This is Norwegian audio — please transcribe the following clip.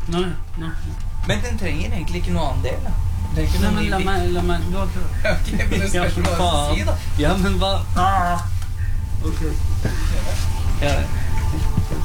Nei. Men den trenger egentlig ikke noe annen del, da. Nei, men la meg gå til det. Ok, men det spørs hva du si, da. Ja, men hva? Ok. Ja,